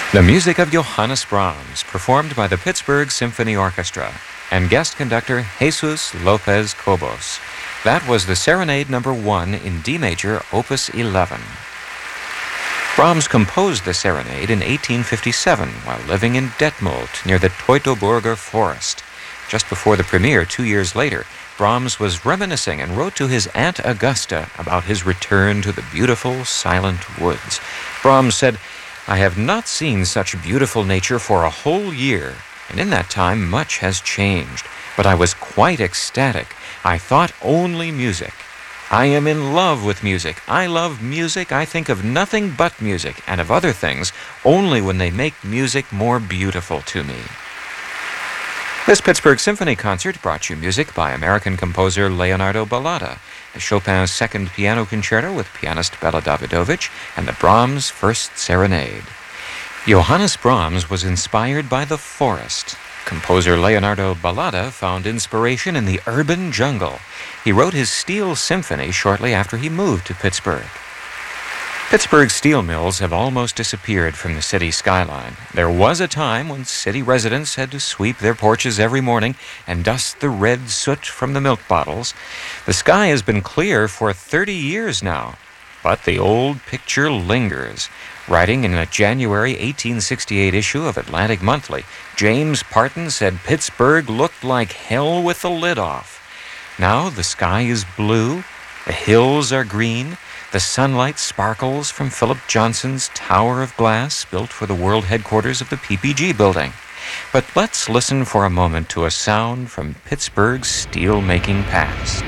The music of Johannes Brahms, performed by the Pittsburgh Symphony Orchestra, and guest conductor Jesus Lopez Cobos. That was the Serenade No. 1 in D major, Opus 11. Brahms composed the Serenade in 1857 while living in Detmold near the Teutoburger Forest. Just before the premiere 2 years later, Brahms was reminiscing and wrote to his Aunt Augusta about his return to the beautiful, silent woods. Brahms said, "I have not seen such beautiful nature for a whole year, and in that time much has changed, but I was quite ecstatic. I thought only music. I am in love with music. I love music. I think of nothing but music, and of other things only when they make music more beautiful to me." This Pittsburgh Symphony concert brought you music by American composer Leonardo Ballata, the Chopin's Second Piano Concerto with pianist Bela Davidovich, and the Brahms First Serenade. Johannes Brahms was inspired by the forest. Composer Leonardo Ballata found inspiration in the urban jungle. He wrote his Steel Symphony shortly after he moved to Pittsburgh. Pittsburgh steel mills have almost disappeared from the city skyline. There was a time when city residents had to sweep their porches every morning and dust the red soot from the milk bottles. The sky has been clear for 30 years now, but the old picture lingers. Writing in a January 1868 issue of Atlantic Monthly, James Parton said Pittsburgh looked like hell with the lid off. Now the sky is blue, the hills are green, the sunlight sparkles from Philip Johnson's Tower of Glass built for the world headquarters of the PPG building. But let's listen for a moment to a sound from Pittsburgh's steel-making past.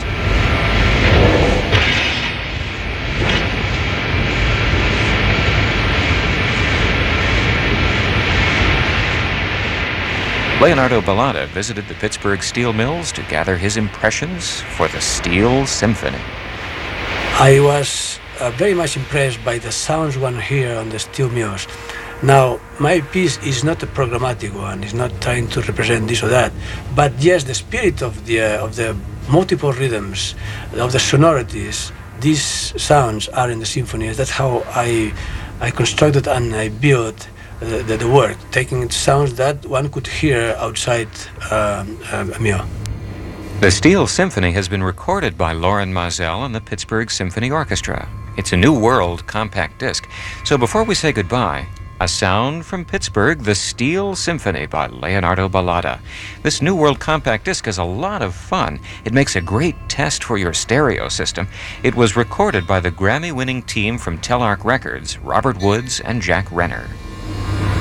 Leonardo Ballata visited the Pittsburgh steel mills to gather his impressions for the Steel Symphony. I was very much impressed by the sounds one hear on the steel mills. Now, my piece is not a programmatic one; it's not trying to represent this or that. But yes, the spirit of the multiple rhythms, of the sonorities, these sounds are in the symphony. That's how I constructed and I built the work, taking sounds that one could hear outside a mill. The Steel Symphony has been recorded by Loren Mazel and the Pittsburgh Symphony Orchestra. It's a New World compact disc. So before we say goodbye, a sound from Pittsburgh, the Steel Symphony by Leonardo Ballata. This New World compact disc is a lot of fun. It makes a great test for your stereo system. It was recorded by the Grammy-winning team from Telarc Records, Robert Woods and Jack Renner.